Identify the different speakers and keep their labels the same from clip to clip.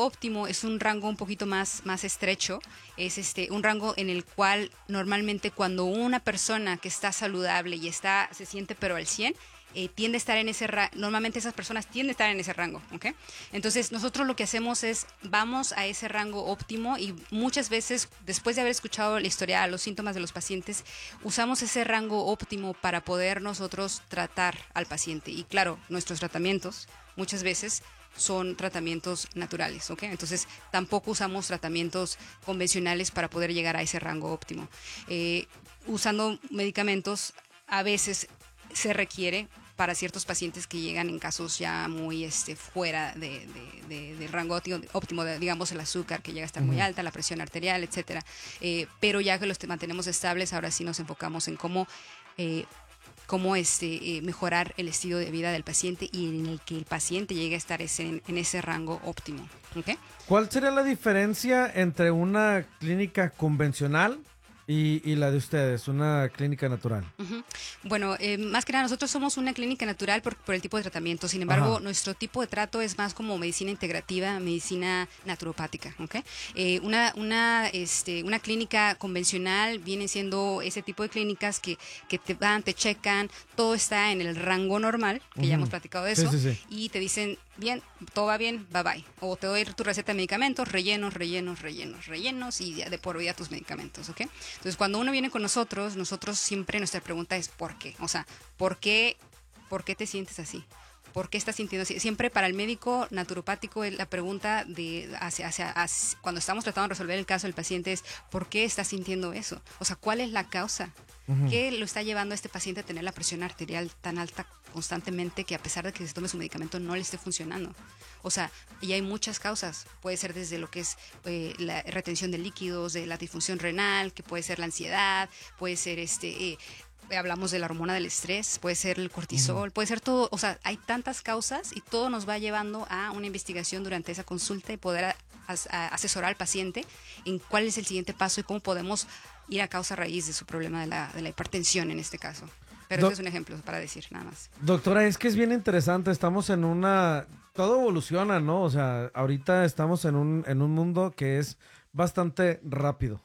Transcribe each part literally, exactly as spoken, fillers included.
Speaker 1: rango óptimo es un rango un poquito más, más estrecho, es este un rango en el cual normalmente cuando una persona que está saludable y está se siente pero al cien, eh, tiende a estar en ese rango, normalmente esas personas tienden a estar en ese rango, ¿ok? Entonces nosotros lo que hacemos es, vamos a ese rango óptimo y muchas veces, después de haber escuchado la historia, los síntomas de los pacientes, usamos ese rango óptimo para poder nosotros tratar al paciente. Y claro, nuestros tratamientos muchas veces son tratamientos naturales, ¿ok? Entonces tampoco usamos tratamientos convencionales para poder llegar a ese rango óptimo. Eh, usando medicamentos a veces se requiere para ciertos pacientes que llegan en casos ya muy este, fuera de, de, de, del rango óptimo, de, digamos el azúcar que llega a estar uh-huh. muy alta, la presión arterial, etcétera. Eh, pero ya que los mantenemos estables, ahora sí nos enfocamos en cómo, eh, cómo este, eh, mejorar el estilo de vida del paciente y en el que el paciente llegue a estar ese, en, en ese rango óptimo. ¿Okay?
Speaker 2: ¿Cuál sería la diferencia entre una clínica convencional Y, y la de ustedes, una clínica natural?
Speaker 1: Uh-huh. Bueno, eh, más que nada nosotros somos una clínica natural por, por el tipo de tratamiento. Sin embargo, Ajá. nuestro tipo de trato es más como medicina integrativa, medicina naturopática, ¿ok? Eh, una, una, este, una clínica convencional viene siendo ese tipo de clínicas que, que te van, te checan, todo está en el rango normal, que uh-huh. ya hemos platicado de eso,
Speaker 2: sí, sí, sí.
Speaker 1: y te dicen, bien, todo va bien, bye bye. O te doy tu receta de medicamentos, rellenos, rellenos, rellenos, rellenos, y de por vida tus medicamentos, ¿ok? Entonces, cuando uno viene con nosotros, nosotros siempre nuestra pregunta es ¿por qué? O sea, ¿por qué, por qué te sientes así? ¿Por qué estás sintiendo así? Siempre para el médico naturopático la pregunta de hacia, hacia, hacia, cuando estamos tratando de resolver el caso del paciente es ¿por qué estás sintiendo eso? O sea, ¿cuál es la causa? Uh-huh. ¿Qué lo está llevando a este paciente a tener la presión arterial tan alta constantemente que a pesar de que se tome su medicamento no le esté funcionando? O sea, y hay muchas causas. Puede ser desde lo que es eh, la retención de líquidos, de la disfunción renal, que puede ser la ansiedad, puede ser este... Eh, hablamos de la hormona del estrés, puede ser el cortisol, uh-huh. puede ser todo, o sea, hay tantas causas y todo nos va llevando a una investigación durante esa consulta y poder a, a, asesorar al paciente en cuál es el siguiente paso y cómo podemos ir a causa raíz de su problema de la, de la hipertensión en este caso. Pero Do- este es un ejemplo para decir nada más.
Speaker 2: Doctora, es que es bien interesante, estamos en una... Todo evoluciona, ¿no? O sea, ahorita estamos en un, en un mundo que es bastante rápido.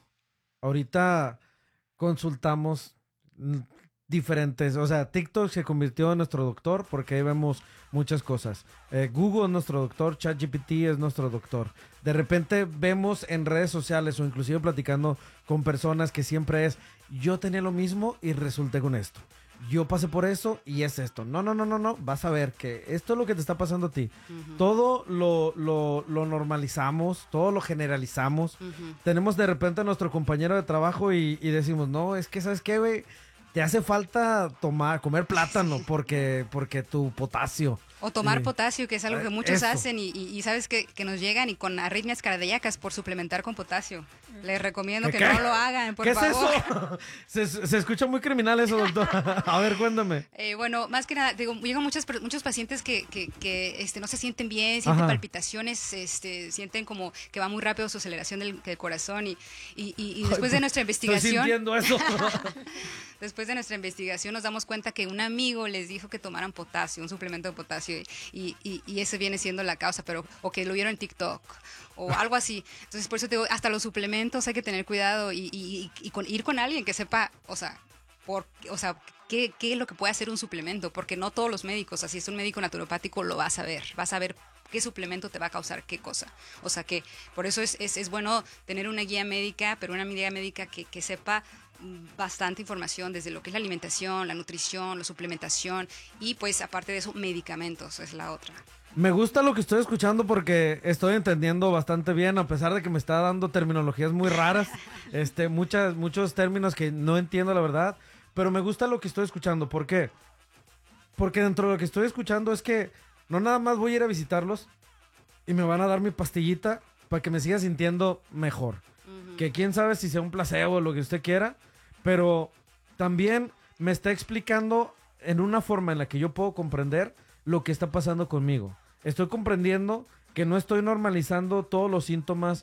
Speaker 2: Ahorita consultamos diferentes, o sea, TikTok se convirtió en nuestro doctor porque ahí vemos muchas cosas. Eh, Google es nuestro doctor, ChatGPT es nuestro doctor. De repente vemos en redes sociales o inclusive platicando con personas que siempre es, yo tenía lo mismo y resulté con esto. Yo pasé por eso y es esto. No, no, no, no, no. Vas a ver que esto es lo que te está pasando a ti. Uh-huh. Todo lo, lo, lo normalizamos, todo lo generalizamos. Uh-huh. Tenemos de repente a nuestro compañero de trabajo y, y decimos, no, es que, ¿sabes qué, güey? Te hace falta tomar, comer plátano sí. porque, porque tu potasio.
Speaker 1: O tomar sí. potasio, que es algo que muchos Eso. hacen y, y, y sabes que, que nos llegan y con arritmias cardíacas por suplementar con potasio. Les recomiendo que
Speaker 2: ¿Qué?
Speaker 1: no lo hagan, por
Speaker 2: ¿Qué
Speaker 1: favor.
Speaker 2: ¿Qué es eso? se, se escucha muy criminal eso, doctor. A ver, cuéntame.
Speaker 1: Eh, bueno, más que nada, digo, llegan muchos, muchos pacientes que, que, que este, no se sienten bien, sienten Ajá. palpitaciones, este, sienten como que va muy rápido su aceleración del, del corazón y, y, y, y después de nuestra investigación...
Speaker 2: Estoy sintiendo eso.
Speaker 1: Después de nuestra investigación nos damos cuenta que un amigo les dijo que tomaran potasio, un suplemento de potasio, y, y, y eso viene siendo la causa, pero o que lo vieron en TikTok o algo así. Entonces, por eso te digo, hasta los suplementos hay que tener cuidado y, y, y con, ir con alguien que sepa, o sea, por, o sea, qué, qué es lo que puede hacer un suplemento, porque no todos los médicos, así es un médico naturopático, lo va a saber, va a saber qué suplemento te va a causar qué cosa. O sea que por eso es, es, es bueno tener una guía médica, pero una guía médica que, que sepa bastante información desde lo que es la alimentación, la nutrición, la suplementación y pues aparte de eso medicamentos es la otra.
Speaker 2: Me gusta lo que estoy escuchando porque estoy entendiendo bastante bien, a pesar de que me está dando terminologías muy raras, este, muchas, muchos términos que no entiendo la verdad, pero me gusta lo que estoy escuchando. ¿Por qué? Porque dentro de lo que estoy escuchando es que no nada más voy a ir a visitarlos y me van a dar mi pastillita para que me siga sintiendo mejor. Uh-huh. Que quién sabe si sea un placebo o lo que usted quiera, pero también me está explicando en una forma en la que yo puedo comprender lo que está pasando conmigo. Estoy comprendiendo que no estoy normalizando todos los síntomas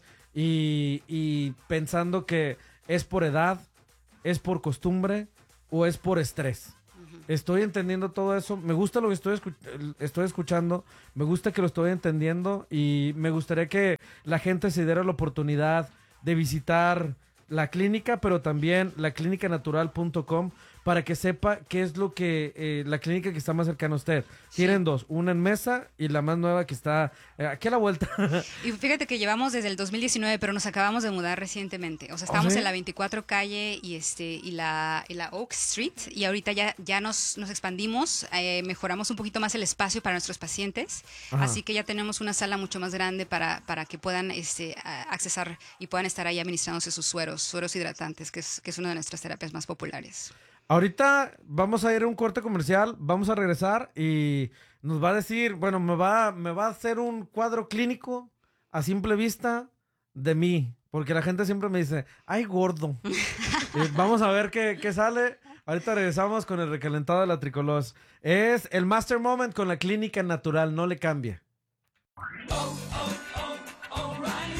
Speaker 2: y, y pensando que es por edad, es por costumbre o es por estrés. Uh-huh. Estoy entendiendo todo eso. Me gusta lo que estoy, escu- estoy escuchando. Me gusta que lo estoy entendiendo y me gustaría que la gente se diera la oportunidad de visitar la clínica, pero también la clínica natural punto com, para que sepa qué es lo que eh, la clínica que está más cercana a usted. Sí. Tienen dos, una en Mesa y la más nueva que está eh, aquí a la vuelta.
Speaker 1: Y fíjate que llevamos desde el dos mil diecinueve, pero nos acabamos de mudar recientemente. O sea, estábamos ¿Oh, sí? en la veinticuatro calle y este y la, y la Oak Street, y ahorita ya, ya nos, nos expandimos, eh, mejoramos un poquito más el espacio para nuestros pacientes. Ajá. Así que ya tenemos una sala mucho más grande para, para que puedan este, accesar y puedan estar ahí administrándose sus sueros, sueros hidratantes, que es, que es una de nuestras terapias más populares.
Speaker 2: Ahorita vamos a ir a un corte comercial, vamos a regresar y nos va a decir, bueno, me va, me va a hacer un cuadro clínico a simple vista de mí, porque la gente siempre me dice, ¡ay, gordo! eh, vamos a ver qué, qué sale. Ahorita regresamos con el recalentado de la Tricolor. Es el Master Moment con la Clínica Natural, no le cambie.
Speaker 3: Oh, oh, oh,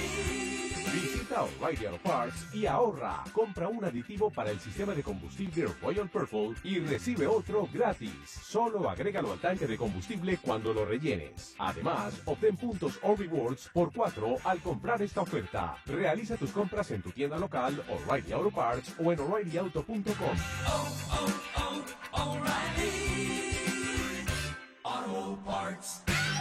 Speaker 3: Visita O'Reilly Auto Parts y ahorra. Compra un aditivo para el sistema de combustible Royal Purple y recibe otro gratis. Solo agrégalo al tanque de combustible cuando lo rellenes. Además, obtén puntos o rewards por cuatro al comprar esta oferta. Realiza tus compras en tu tienda local, O'Reilly Auto Parts o en O'Reilly Auto punto com. Oh, oh, oh, O'Reilly Auto Parts.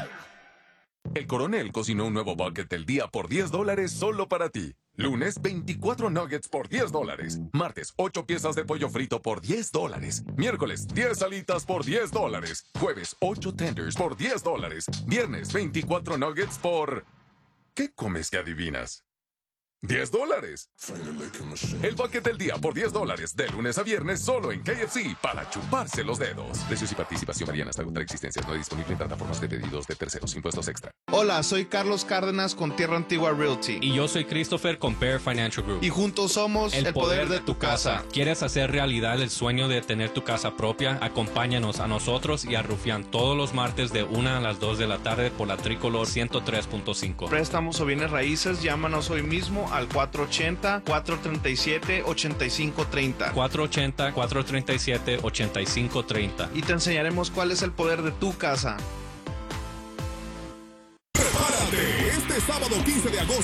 Speaker 4: El Coronel cocinó un nuevo bucket del día por diez dólares solo para ti. Lunes, veinticuatro nuggets por diez dólares. Martes, ocho piezas de pollo frito por diez dólares. Miércoles, diez alitas por diez dólares. Jueves, ocho tenders por diez dólares. Viernes, veinticuatro nuggets por... ¿Qué comes que adivinas? diez dólares. El bucket del día por diez dólares. De lunes a viernes solo en K F C para chuparse los dedos. Precios y participación varían hasta agotar existencias. No disponible en plataformas de pedidos de terceros. Impuestos extra.
Speaker 5: Hola, soy Carlos Cárdenas con Tierra Antigua Realty.
Speaker 6: Y yo soy Christopher con Bear Financial Group.
Speaker 5: Y juntos somos
Speaker 6: el,
Speaker 5: el poder, poder de tu casa.
Speaker 6: casa. ¿Quieres hacer realidad el sueño de tener tu casa propia? Acompáñanos a nosotros y a Rufián todos los martes de una a las dos de la tarde por la Tricolor ciento tres punto cinco.
Speaker 5: Préstamos o bienes raíces, llámanos hoy mismo al cuatro ochenta, cuatro treinta y siete, ochenta y cinco treinta.
Speaker 6: cuatro ochenta, cuatro treinta y siete, ochenta y cinco treinta.
Speaker 5: Y te enseñaremos cuál es el poder de tu casa.
Speaker 7: Prepárate, este sábado quince de agosto